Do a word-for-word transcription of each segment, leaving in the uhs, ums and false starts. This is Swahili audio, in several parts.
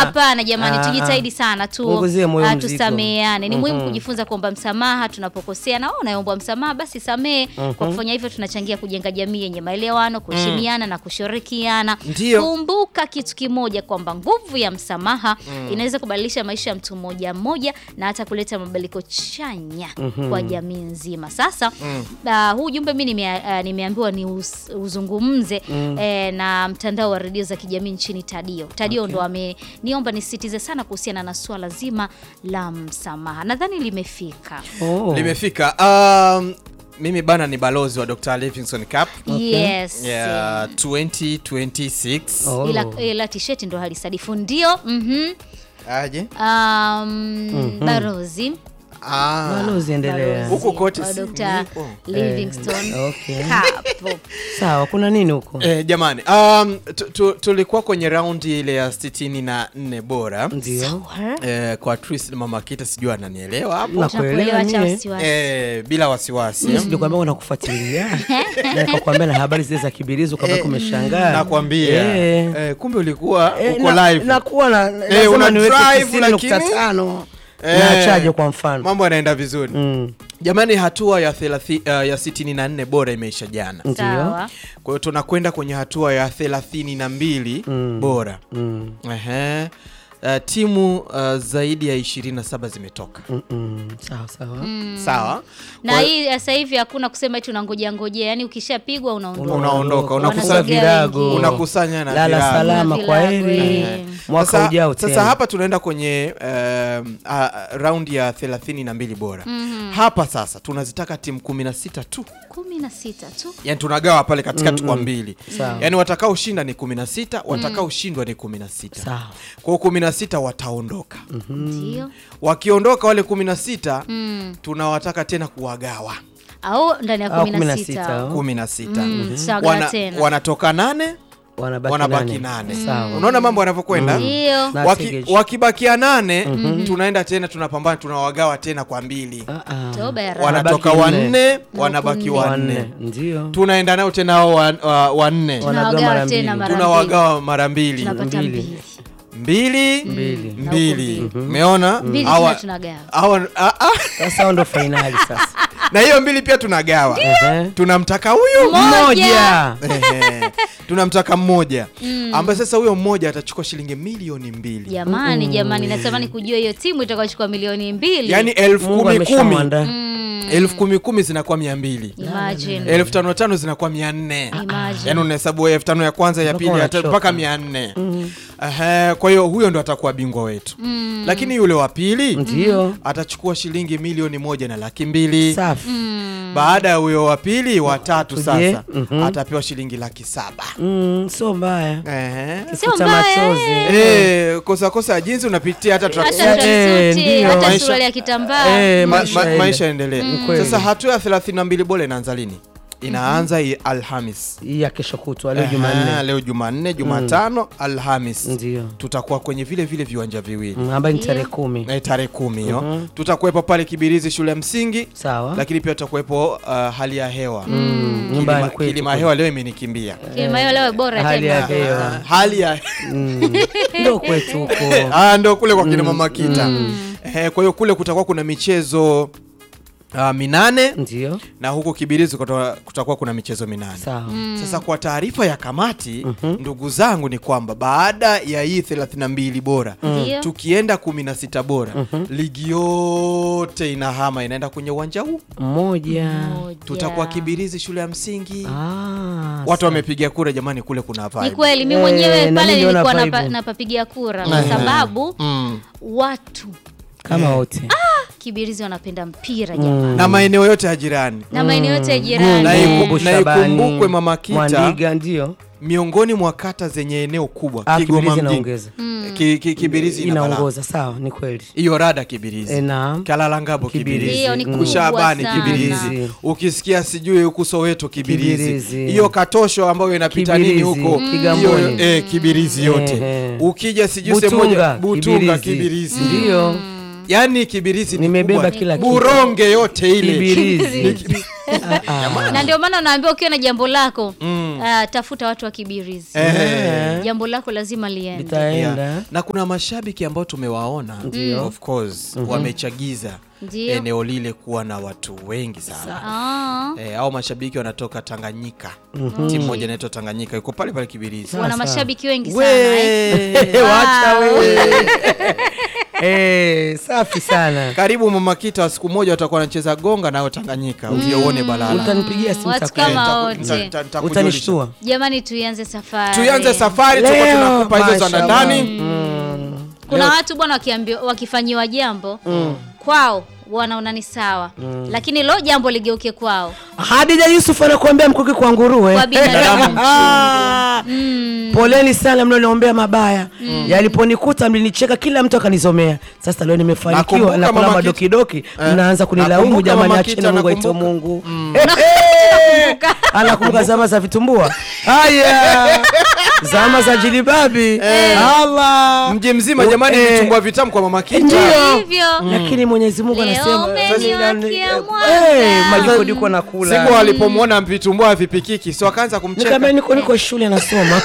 hapana jamani, tujitahidi sana tu tusameheane. Ni muhimu kujifunza kwamba msamaha tunapokosea na unaomba msamaha basi samee. Kwa kufanya hivyo tunachangia kujenga jamii yenye maelewano, kuheshimiana na kushirikiana. Kumbuka kitu kimoja kwamba nguvu ya msamaha mm. inaweza kubadilisha maisha ya mtu mmoja mmoja na hata kuleta mabadiliko chanya mm-hmm. kwa jamii nzima. Sasa mm. uh, huu jumbe mimi nime, uh, nimeambiwa ni uz, uzungumze mm. eh, na mtandao wa redio za kijamii nchini Tadio. Tadio okay. ndo ameniomba nisisitize sana kuhusiana na swala zima la msamaha. Nadhani limefika. Oh. Limefika. Um Mimi bana ni balozi wa Doctor Livingstone Cup. Okay. Yes. Yeah, twenty twenty-six. Oh. Ila, ila t-shirt ndo halisadifu ndio. Mhm. Aje? Um mm-hmm. Balozi. Ah. Balozi endelea. Huko kote Doctor Livingstone eh, okay. Cup. Sawa, kuna nini huko? Eh, jamani, um tulikuwa kwenye round ile ya sitini na nne bora. Ndio. Eh, kwa Tris Mama Kita sijua ananielewa hapo. Nakuelewa cha wasiwasi. Eh, bila wasiwasi. Mimi sije kwamba unakufuatilia. Nikakwambia na habari zile za Kibirizi kwamba kumeshangaa. Nakwambia. Eh. eh, kumbe ulikuwa eh, uko na, live. Nakuwa na eh, una drive nukta tano. Eh, na chaje kwa mfano. Mambo yanaenda vizuri. Mm. Jamani, hatua ya thelathini, uh, ya sitini na nne bora imeisha jana. Ndio. Kwa hiyo tunakwenda kwenye hatua ya thelathini na mbili mm. bora. Mm. Ehe. Uh, timu uh, zaidi ya ishirini na saba zimetoka. Mm -mm. Sawa sawa. Mm. Sawa. Na hii sasa hivi hakuna kusema eti unangoja ngojea. Yaani ukishapigwa unaondoka. Unaondoka, unakusanya virago. Unakusanya na virago. Lala salama kwa heri. Mwaka ujao tena. Sasa hapa tunaenda kwenye uh, uh, round ya thelathini na mbili bora. Mm-hmm. Hapa sasa tunazitaka timu kumi na sita tu. kumi na sita tu. Yaani tunagawa pale katikati mm-hmm. kwa mbili. Sawa. Yaani watakao shinda ni kumi na sita, watakao shindwa ni kumi na sita. Sawa. Kwa kumi na sita wataondoka. Ndio. Mm-hmm. Wakiondoka wale kumi na sita mm. tunawataka tena kuwagawa. Au ndani ya kumi na sita. kumi na sita. Mm, Wana, wanatoka nane. Wanabaki, wanabaki nane. Sawa. Unaona mambo yanavyokwenda? Ndio. Mm. Waki, wakibakia nane mm-hmm. tunaenda tena tunapambana tunawagawa tena kwa mbili. Uh-uh. Wanatoka wanne, wanabaki wanne. Ndio. Tunaenda nao tena hao wanne. Tunawagawa tena mara mbili. Tunawagawa mara mbili. Tunapata mbili. Mbili mbili mbili. Umeona? Mbili tena tunagawa. Hawa sasa ndo finali sasa. Na hiyo mbili pia tunagawa. Uh-huh. Tunamtaka huyu mmoja. Tunamtaka mmoja. Mm. Ambaye sasa huyo mmoja atachukua shilingi milioni mbili. Jamani, mm. jamani natamani kujua hiyo timu itakayochukua milioni mbili. Yaani elfu kumi kumi. Mm. elfu kumi kumi zinakuwa mia mbili. Imagine. elfu tano tano zinakuwa mia nne. Imagine. Yaani unahesabu elfu tano ya kwanza ya pili mpaka mia nne. Mm. Uh, kwa hiyo huyo ndo atakuwa bingwa wetu. Mm. Lakini yule wa pili ndio atachukua shilingi milioni moja na laki mbili. Safi. Mm. Baada ya huyo wa pili wa tatu sasa mm-hmm. atapewa shilingi laki saba. Mm, so mbaya. Eh. Kifuta machozi. Eh, kosa kosa jinsi unapitia hata hata eh, hata suruali ya kitambaa. Eh, ma, ma, maisha endelee. Mm. Sasa hatua ya thelathini na mbili bora inaanza lini? Inaanza hii mm-hmm. Alhamis. Hii ya kesho kutwa leo Jumanne. Leo Jumanne, Jumatano, mm. Alhamis. Ndio. Tutakuwa kwenye vile vile viwanja viwili. Mm, ambayo ni tarehe kumi. Eh, tarehe kumi hiyo. Mm-hmm. Tutakuwepo pale Kibirizi shule ya msingi. Sawa. Lakini pia tutakuwepo uh, hali ya hewa. Mm. Kilima, kilima hewa leo imenikimbia. Kilima hewa leo bora tena. Hali ya hewa. Hali ya mm. Ndio kwetu huko. Ah, ndio kule kwa kina Mama Kita. Mm. Eh, kwa hiyo kule kutakuwa kuna michezo Uh, minane. Ndio. Na huko Kibirizi kutakuwa kuna michezo minane. Sawa. Mm. Sasa kwa taarifa ya kamati mm-hmm. ndugu zangu ni kwamba baada ya hii thelathini na mbili bora mm. tukienda kumi na sita bora mm-hmm. ligi yote inahama inaenda kwenye uwanja huu mmoja. Tutakuwa Kibirizi shule ya msingi. Ah, watu wamepiga kura jamani kule kuna vibe. Ni kweli mimi mwenyewe hey, pale nilikuwa napa, napapigia kura kwa sababu mm. watu kama wote ah, Kibirizi wanapenda mpira jamani. Mm. Na maeneo yote ya jirani. Na maeneo yote ya jirani. Na ikumbukwe Mama Kita. Mwandiga ndio. Miongoni mwa kata zenye eneo kubwa ah, Kigoma mjini. Mm. Ki, ki, Kibirizi inaongoza sawa ni kweli. Hiyo rada Kibirizi. E, naam. Kalalangabo Kibirizi. Hiyo ni kubwa Kushabani Kibirizi. Ukisikia sijui huko Soweto Kibirizi. Hiyo Katosho ambayo inapita nini huko Kigamboni. Eh, Kibirizi yote. E, ukija sijui sehemu moja Butunga Kibirizi. Ndio. Yaani Kibirizi nimebeba kila kitu. Buronge yote ile Kibirizi. Na ndio maana naambia ukiwa na jambo lako mm. uh, tafuta watu wa Kibirizi. Eh. Jambo lako lazima liende. Litaenda. Yeah. Na kuna mashabiki ambao tumewaona mm. of course mm-hmm. wamechagiza Ndiyo. eneo lile kuwa na watu wengi sana. Ah. Eh, au mashabiki wanatoka Tanganyika. Mm-hmm. Timu moja inaitwa Tanganyika yuko pale pale Kibirizi. Wana mashabiki wengi we. sana eh. Wacha wewe. Eh, safi sana. Karibu Mama Kita siku moja watakuwa wanacheza gonga nao Tanganyika. Mm. Usione balala. Utanipigia simu watu kama wote. Utanishtua. Jamani tuianze safari. Tuianze safari tuko tunakupa hizo za ndani. Mm. Kuna Leo. watu bwana wakiambiwa wakifanyiwa jambo mm. kwao wanaona ni sawa mm. lakini lo jambo ligeuke kwao. Hadija Yusuf anakuambia mkuki kwa nguruwe. Kwa binadamu. mm. Poleni sana mlioniombea mabaya. Mm. Yaliponikuta mlinicheka kila mtu akanizomea. Sasa leo nimefanikiwa na kula madokidoki mnaanza kunilaumu jamani, acheni Mungu aitwe Mungu. Mm. Anakumbuka zama za vitumbua. Haya. Zama za jilibabi. Allah. Mji mzima jamani vitumbua vitamu kwa Mama Kita. Hivyo. Lakini Mwenyezi Mungu anasema eh maliko diko na kula. Siku alipomwona vitumbua vipikiki sio akaanza kumcheka. Nikamwambia niko niko shule nasoma.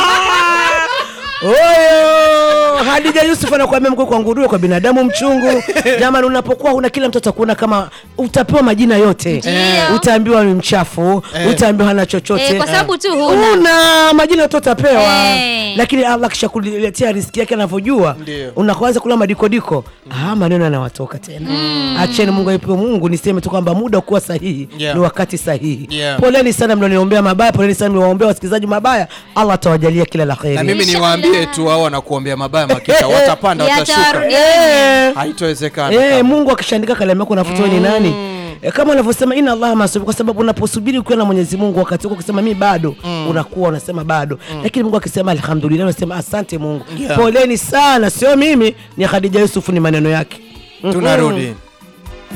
Oyo, Hadija Yusuf anakuambia mko kwa nguruwe kwa binadamu mchungu. Jamani unapokuwa una kila mtu atakuona kama utapewa majina yote. Yeah. Utaambiwa ni mchafu, yeah. utaambiwa hana chochote. Eh, kwa sababu tu huna. Una majina yote utapewa. Eh. Lakini Allah kisha kuletea riziki yake anavyojua. Unaanza kula madikodiko. Mm. Ah, maneno yanawatoka tena. Mm. Acheni Mungu aipe Mungu niseme tu kwamba muda kuwa sahihi yeah. ni wakati sahihi. Yeah. Poleni sana mlioniombea mabaya, poleni sana mliowaombea wasikilizaji mabaya. Allah atawajalia kila la kheri. Na mimi niwaambie tu hao wanakuombea mabaya Makita watapanda watashuka. Eh. Haitowezekana. Eh, Mungu akishaandika kalamu yako nafutoa ni nani? E, kama unavyosema inna Allah masubiri, kwa sababu unaposubiri ukiwa na Mwenyezi Mungu wakati uko kusema mimi bado mm. unakuwa unasema bado mm. lakini Mungu akisema alhamdulillah unasema asante Mungu. Yeah. Poleni sana, sio mimi, ni Hadija Yusuf, ni maneno yake. Tunarudi.